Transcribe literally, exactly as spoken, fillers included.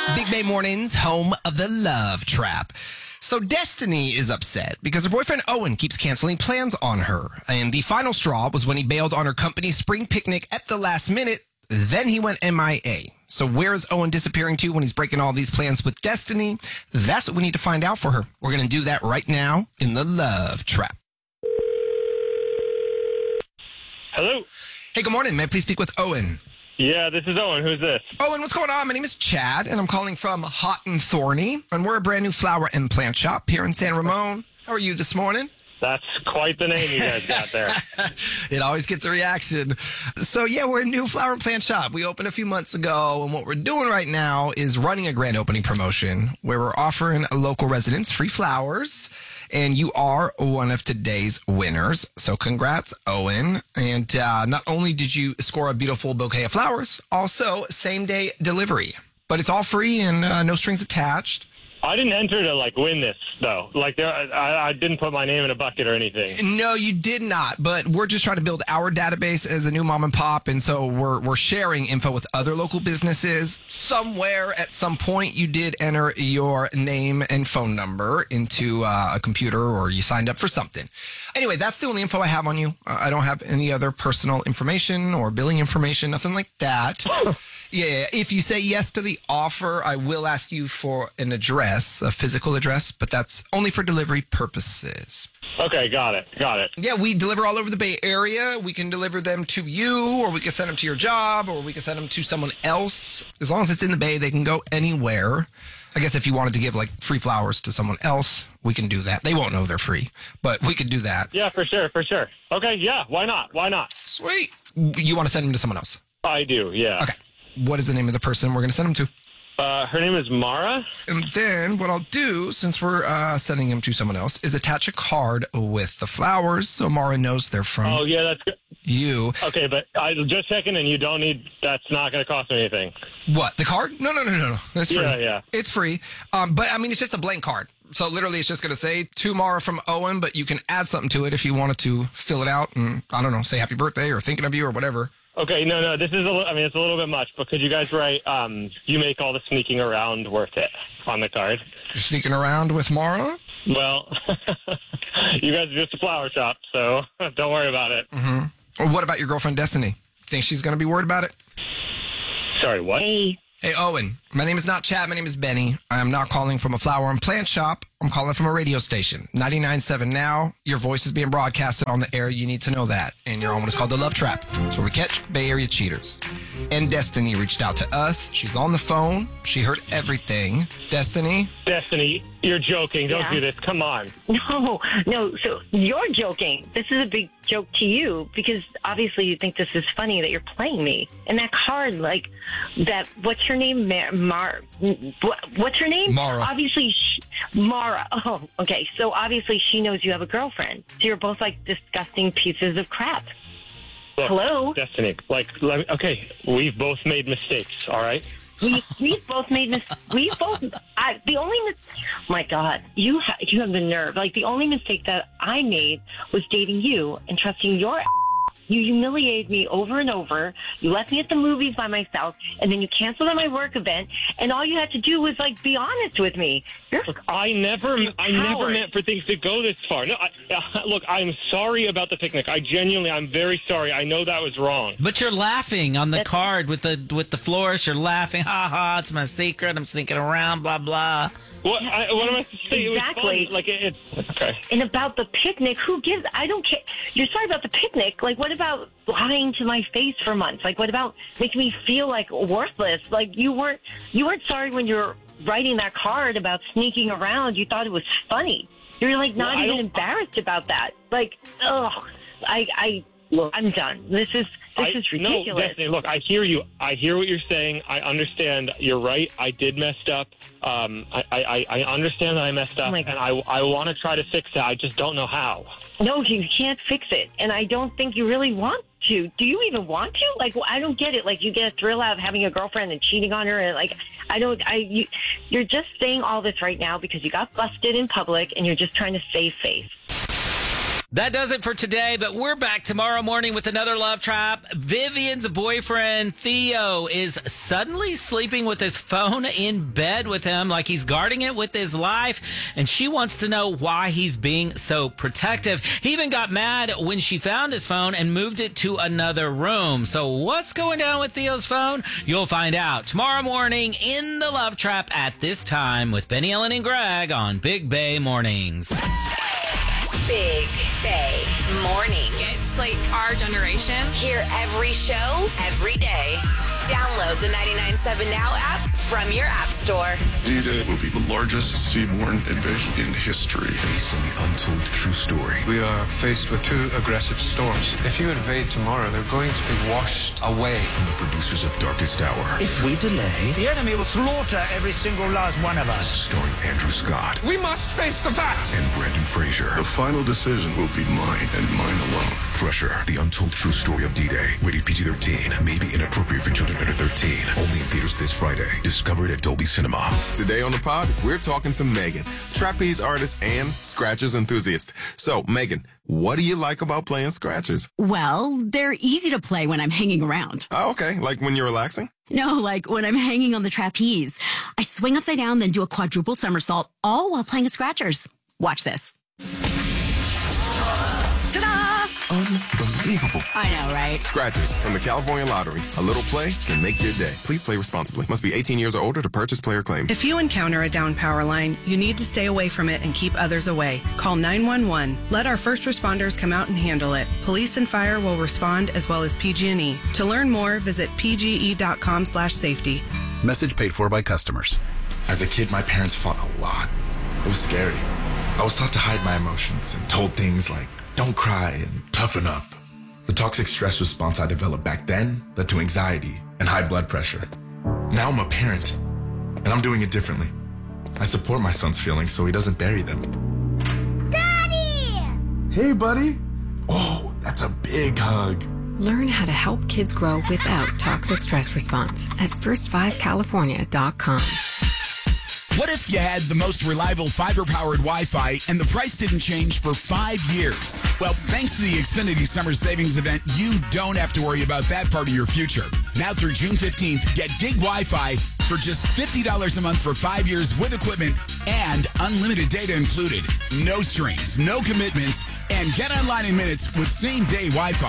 Big Bay Mornings, home of the Love Trap. So Destiny is upset because her boyfriend Owen keeps canceling plans on her. And the final straw was when he bailed on her company's spring picnic at the last minute. Then he went M I A. So where is Owen disappearing to when he's breaking all these plans with Destiny? That's what we need to find out for her. We're going to do that right now in the Love Trap. Hello? Hey, good morning. May I please speak with Owen? Yeah, this is Owen. Who's this? Owen, what's going on? My name is Chad, and I'm calling from Hot and Thorny, and we're a brand new flower and plant shop here in San Ramon. How are you this morning? That's quite the name you guys got there. It always gets a reaction. So, yeah, we're a new flower and plant shop. We opened a few months ago, and what we're doing right now is running a grand opening promotion where we're offering local residents free flowers, and you are one of today's winners. So congrats, Owen. And uh, not only did you score a beautiful bouquet of flowers, also same-day delivery. But it's all free and uh, no strings attached. I didn't enter to, like, win this, though. Like, there, I, I didn't put my name in a bucket or anything. No, you did not. But we're just trying to build our database as a new mom and pop. And so we're we're sharing info with other local businesses. Somewhere at some point you did enter your name and phone number into uh, a computer, or you signed up for something. Anyway, that's the only info I have on you. Uh, I don't have any other personal information or billing information, nothing like that. Yeah, if you say yes to the offer, I will ask you for an address, a physical address, but that's only for delivery purposes. Okay, got it, got it. Yeah, we deliver all over the Bay Area. We can deliver them to you, or we can send them to your job, or we can send them to someone else. As long as it's in the Bay, they can go anywhere. I guess if you wanted to give, like, free flowers to someone else, we can do that. They won't know they're free, but we could do that. Yeah, for sure, for sure. Okay, yeah, why not? Why not? Sweet. You want to send them to someone else? I do, yeah. Okay. What is the name of the person we're going to send them to? Uh, her name is Mara. And then what I'll do, since we're uh, sending them to someone else, is attach a card with the flowers so Mara knows they're from Oh, yeah, that's good. you. Okay, but I just checking, and you don't need, that's not going to cost me anything. What, the card? No, no, no, no, no. That's free. Yeah, yeah. It's free. Um, but, I mean, it's just a blank card. So literally it's just going to say to Mara from Owen, but you can add something to it if you wanted to fill it out and, I don't know, say happy birthday or thinking of you or whatever. Okay, no, no, this is a little, I mean, it's a little bit much, but could you guys write, um, you make all the sneaking around worth it on the card? You're sneaking around with Mara? Well, you guys are just a flower shop, so don't worry about it. Mm-hmm. Or what about your girlfriend, Destiny? Think she's going to be worried about it? Sorry, what? Hey. Hey, Owen, my name is not Chad. My name is Benny. I am not calling from a flower and plant shop. I'm calling from a radio station, ninety-nine point seven Now. Your voice is being broadcasted on the air. You need to know that. And you're on what is called the Love Trap. So we catch Bay Area cheaters. And Destiny reached out to us. She's on the phone. She heard everything. Destiny? Destiny, you're joking. Don't Yeah. do this. Come on. No, no. So you're joking. This is a big joke to you because obviously you think this is funny that you're playing me. And that card, like that. What's your name? Mar. Mar what, what's her name? Mara. Obviously, she, Mara. Oh, okay. So obviously she knows you have a girlfriend. So you're both like disgusting pieces of crap. Look, Hello. Destiny, like, let me, okay, we've both made mistakes, all right? We we've both made mis- we both I the only mis- oh my God, you ha- you have the nerve. Like the only mistake that I made was dating you and trusting your ass. You humiliated me over and over. You left me at the movies by myself, and then you canceled on my work event. And all you had to do was like be honest with me. You're Look, I never, I never coward. meant for things to go this far. No, I, uh, look, I'm sorry about the picnic. I genuinely, I'm very sorry. I know that was wrong. But you're laughing on the That's- card with the with the florist. You're laughing, ha ha! It's my secret. I'm sneaking around, blah blah. What, I, what am I supposed to say? Exactly. It was fun. Like it, it's okay. And about the picnic, who gives? I don't care. You're sorry about the picnic. Like, what about lying to my face for months? Like, what about making me feel like worthless? Like, you weren't you weren't sorry when you were writing that card about sneaking around. You thought it was funny. You're like not Well, I even don't- embarrassed about that. Like, ugh. I I look. I'm done. This is this I, is no, ridiculous. Destiny, look, I hear you. I hear what you're saying. I understand. You're right. I did messed up. Um, I, I, I understand that I messed up, Oh my and God. I, I want to try to fix it. I just don't know how. No, you can't fix it, and I don't think you really want to. Do you even want to? Like, well, I don't get it. Like, you get a thrill out of having a girlfriend and cheating on her, and like, I don't. I you, you're just saying all this right now because you got busted in public, and you're just trying to save face. That does it for today, but we're back tomorrow morning with another Love Trap. Vivian's boyfriend, Theo, is suddenly sleeping with his phone in bed with him, like he's guarding it with his life, and she wants to know why he's being so protective. He even got mad when she found his phone and moved it to another room. So what's going down with Theo's phone? You'll find out tomorrow morning in the Love Trap at this time with Benny, Ellen, and Greg on Big Bay Mornings. Big Bay Mornings. It's like our generation. Hear every show, every day. Download the ninety-nine point seven Now app from your app store. D-Day will be the largest seaborne invasion in history. Based on the untold true story. We are faced with two aggressive storms. If you invade tomorrow, they're going to be washed away. From the producers of Darkest Hour. If we delay, the enemy will slaughter every single last one of us. Starring Andrew Scott. We must face the facts. And Brendan Fraser. The final decision will be mine and mine alone. Crusher, the untold true story of D-Day. Rated P G thirteen. May be inappropriate for children under thirteen. Only in theaters this Friday. Discovered at Dolby Cinema. Today on the pod, we're talking to Megan, trapeze artist and Scratchers enthusiast. So, Megan, what do you like about playing Scratchers? Well, they're easy to play when I'm hanging around. Oh, okay. Like when you're relaxing? No, like when I'm hanging on the trapeze. I swing upside down, then do a quadruple somersault, all while playing Scratchers. Watch this. Ta-da! Unbelievable. I know, right? Scratchers from the California Lottery. A little play can make your day. Please play responsibly. Must be eighteen years or older to purchase player claim. If you encounter a down power line, you need to stay away from it and keep others away. Call nine one one. Let our first responders come out and handle it. Police and fire will respond as well as P G and E. To learn more, visit p g e dot com slash safety. Message paid for by customers. As a kid, my parents fought a lot. It was scary. I was taught to hide my emotions and told things like, don't cry and toughen up. The toxic stress response I developed back then led to anxiety and high blood pressure. Now I'm a parent, and I'm doing it differently. I support my son's feelings so he doesn't bury them. Daddy! Hey, buddy. Oh, that's a big hug. Learn how to help kids grow without toxic stress response at first five california dot com. What if you had the most reliable fiber-powered Wi-Fi and the price didn't change for five years? Well, thanks to the Xfinity Summer Savings Event, you don't have to worry about that part of your future. Now through June fifteenth, get gig Wi-Fi for just fifty dollars a month for five years with equipment and unlimited data included. No strings, no commitments, and get online in minutes with same-day Wi-Fi.